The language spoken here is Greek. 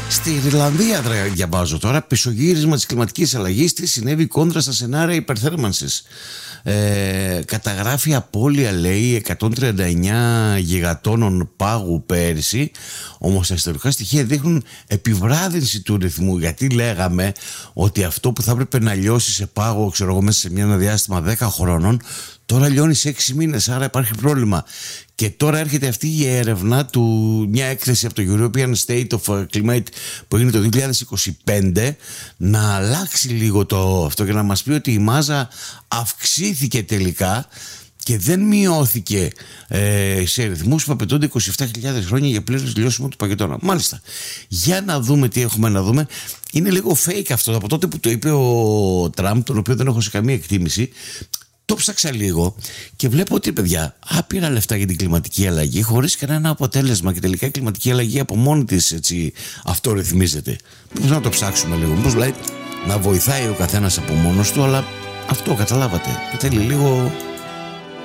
Στη Ιρλανδία διαβάζω τώρα, πισωγύρισμα της κλιματικής αλλαγής, τι συνέβη κόντρα στα σενάρια υπερθέρμανσης. Καταγράφει απώλεια, λέει, 139 γιγατόνων πάγου πέρυσι. Όμως τα ιστορικά στοιχεία δείχνουν επιβράδυνση του ρυθμού, γιατί λέγαμε ότι αυτό που θα έπρεπε να λιώσει σε πάγο, ξέρω εγώ, μέσα σε ένα διάστημα 10 χρόνων, τώρα λιώνει σε 6 μήνες, άρα υπάρχει πρόβλημα. Και τώρα έρχεται αυτή η έρευνα του, μια έκθεση από το European State of Climate που έγινε το 2025, να αλλάξει λίγο αυτό και να μας πει ότι η μάζα αυξήθηκε τελικά και δεν μειώθηκε σε ρυθμούς που απαιτούνται 27.000 χρόνια για πλήρες λιώσιμο του παγετώνα. Μάλιστα. Για να δούμε τι έχουμε να δούμε. Είναι λίγο fake αυτό. Από τότε που το είπε ο Τραμπ, τον οποίο δεν έχω σε καμία εκτίμηση, το ψάξα λίγο και βλέπω ότι, παιδιά, άπειρα λεφτά για την κλιματική αλλαγή χωρίς κανένα αποτέλεσμα, και τελικά η κλιματική αλλαγή από μόνη της έτσι αυτορυθμίζεται. Πώς να το ψάξουμε λίγο, πώς δηλαδή να βοηθάει ο καθένας από μόνος του, αλλά αυτό καταλάβατε, θέλει λίγο